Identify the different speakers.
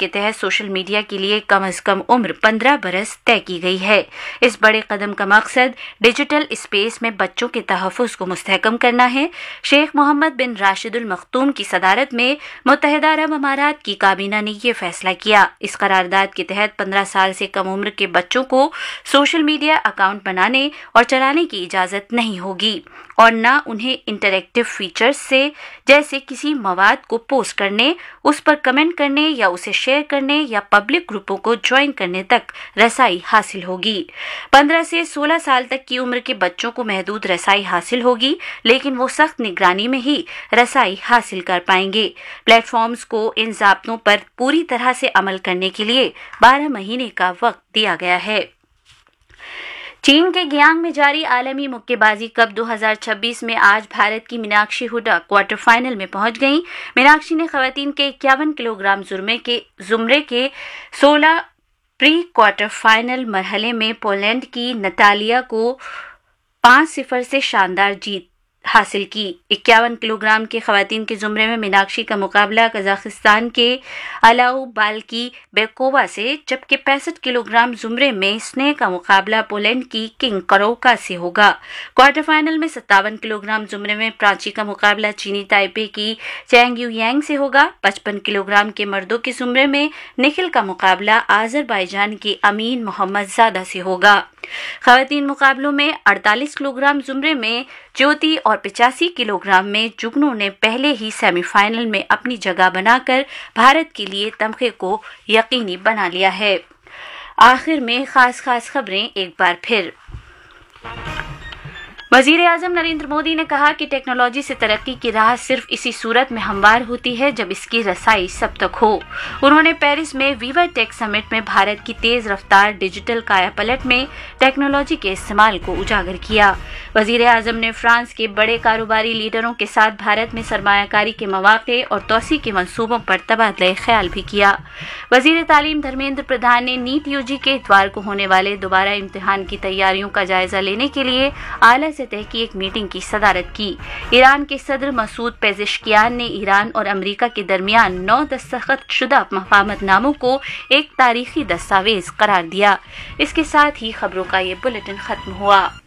Speaker 1: کے تحت social media کے لیے کم از کم عمر 15 برس طے کی گئی ہے۔ اس بڑے قدم کا مقصد ڈیجیٹل اسپیس میں بچوں کے تحفظ کو مستحکم کرنا ہے۔ شیخ محمد بن راشد المختوم کی صدارت میں متحدہ عرب امارات کی کابینہ نے یہ فیصلہ کیا۔ اس قرارداد کے تحت 15 سال سے کم عمر کے بچوں کو سوشل میڈیا اکاؤنٹ بنانے اور چلانے کی اجازت نہیں ہوگی اور نہ انہیں انٹریکٹیو فیچرز سے جیسے کسی مواد کو پوسٹ کرنے، اس پر کمنٹ کرنے یا اسے شیئر کرنے یا پبلک گروپوں کو جوائن کرنے تک رسائی حاصل ہوگی۔ 15 سے 16 سال تک کی عمر کے بچوں کو محدود رسائی حاصل ہوگی، لیکن وہ سخت نگرانی میں ہی رسائی حاصل کر پائیں گے۔ پلیٹ فارمز کو ان ضابطوں پر پوری طرح سے عمل کرنے کے لیے 12 مہینے کا وقت دیا گیا ہے۔ چین کے گیانگ میں جاری عالمی مکے بازی کپ 2026 میں آج بھارت کی میناکشی ہڈا کوارٹر فائنل میں پہنچ گئیں۔ میناکشی نے خواتین کے 51 کلو گرام زمرے کے 16 پری کوارٹر فائنل مرحلے میں پولینڈ کی نتالیا کو 5-0 سے شاندار جیت حاصل کی۔ 51 کلو گرام کے خواتین کے زمرے میں میناکشی کا مقابلہ قزاقستان کے الاؤ بالکی بیکووا سے، جبکہ 65 کلو گرام زمرے میں سنے کا مقابلہ پولینڈ کی کنگ کروکا سے ہوگا۔ کوارٹر فائنل میں 57 کلو گرام زمرے میں پرانچی کا مقابلہ چینی تائپے کی چینگ یو یانگ سے ہوگا۔ 55 کلو گرام کے مردوں کے زمرے میں نکھل کا مقابلہ آذربائیجان کے امین محمد زادہ سے ہوگا۔ خواتین مقابلوں میں 48 کلو گرام زمرے میں جیوتی اور 85 کلو گرام میں جگنو نے پہلے ہی سیمی فائنل میں اپنی جگہ بنا کر بھارت کے لیے تمغے کو یقینی بنا لیا ہے۔ آخر میں خاص خبریں ایک بار پھر۔ وزیر اعظم نریندر مودی نے کہا کہ ٹیکنالوجی سے ترقی کی راہ صرف اسی صورت میں ہموار ہوتی ہے جب اس کی رسائی سب تک ہو۔ انہوں نے پیرس میں ویور ٹیک سمٹ میں بھارت کی تیز رفتار ڈیجیٹل کایا پلٹ میں ٹیکنالوجی کے استعمال کو اجاگر کیا۔ وزیر اعظم نے فرانس کے بڑے کاروباری لیڈروں کے ساتھ بھارت میں سرمایہ کاری کے مواقع اور توسیع کے منصوبوں پر تبادلہ خیال بھی کیا۔ وزیر تعلیم دھرمیندر پردھان نے نیٹ یو جی کے اتوار کو ہونے والے دوبارہ امتحان کی تیاریوں کا جائزہ لینے کے لیے اعلیٰ سطح کی ایک میٹنگ کی صدارت کی۔ ایران کے صدر مسعود پیزشکیان نے ایران اور امریکہ کے درمیان 9 دستخط شدہ مفاہمت ناموں کو ایک تاریخی دستاویز قرار دیا۔ اس کے ساتھ ہی خبروں کا یہ بلیٹن ختم ہوا۔